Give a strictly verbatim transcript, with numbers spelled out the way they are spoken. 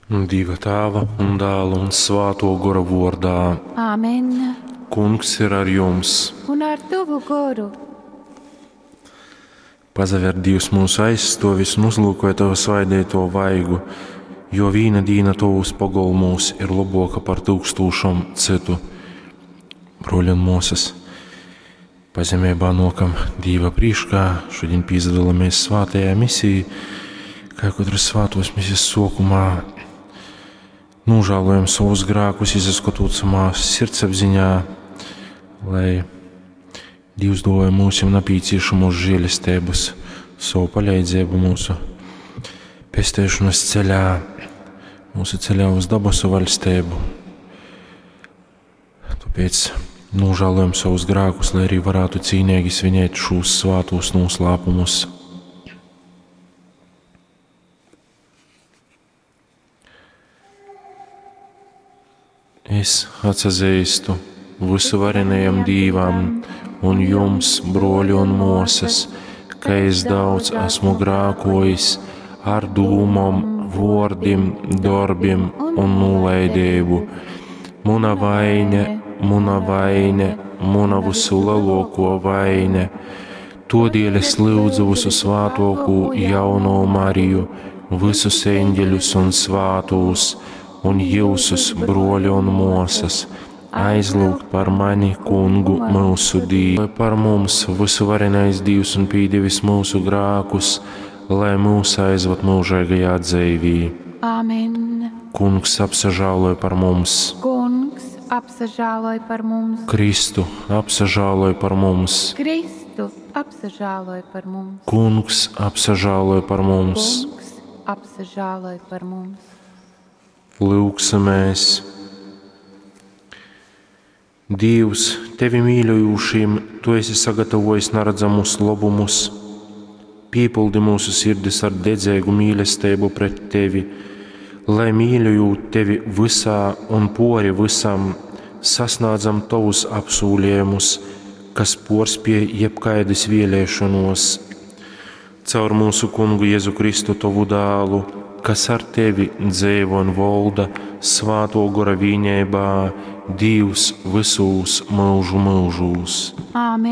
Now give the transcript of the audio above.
Dieva tēva un dēla un svāto gara vārdā. Āmen. Kungs ir ar jums. Un ar tavu garu. Pazaver Dievs mūsu aizstāvis un uzlūkoja tavu svaidīto vaigu, jo vīna dīna tavus pagalmūs ir labāka par tūkstošiem citu. Broļi un mūsas, pazemībā nokam Dieva priekšā, šodien piedalāmies svātajā misijā, kā katras svātos misijas sākumā. Nožēlojam savus grēkus, izskatot savā sirdsapziņā, lai Dievs dāvā mums nepieciešamos žēlastības, savu palīdzību mūsu pestēšanas ceļā, mūsu ceļā uz dabasu valstību. Tāpēc nožēlojam savus grēkus, lai arī varētu cīnīgi svinēt šos svātos noslēpumus. Es atsazīstu visu varenajam Dievam un jums, broļi un mūsas, ka es daudz esmu grēkojis ar dūmām, vārdiem, darbiem un nolaidību. Muna vaine, muna vaine, muna visu lielāko vaine. Todēļ es lūdzu visu svātāko jauno Mariju, visus eņģeļus un svātos, un jūsus, broļi un mūsas, aizlūgt par mani, Kungu, mūsu Dievu, par mums visuvarenais Dievs un pīdevis mūsu grēkus, lai mūs aizved mūžīgajā dzīvī. Āmen. Kungs apsažāloj par mums. Kungs apsažāloj par mums. Kristu apsažāloj par mums. Kristu apsažāloj par mums. Kungs apsažāloj par mums. Kungs apsažāloj par mums. Lūksimies. Dievs, tevi mīļojušiem, tu esi sagatavojis neredzamus labumus. Piepildi mūsu sirdis ar dedzīgu mīlestību pret tevi, lai mīļojot tevi visā un pori visam, sasniedzam tavus apsolījumus, kas porspēj jebkaidas vēlēšanos. Caur mūsu Kungu Jēzu Kristu, tavu dēlu, kas ar tevi dzīvo un valda svāto gara vienībā, Dievs visos mūžu mūžos. Āmen.